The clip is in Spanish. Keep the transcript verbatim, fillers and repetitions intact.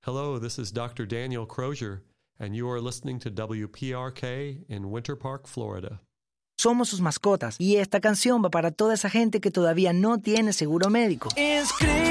Hello, this is Doctor Daniel Crozier, and you are listening to W P R K in Winter Park, Florida. Somos sus mascotas y esta canción va para toda esa gente que todavía no tiene seguro médico.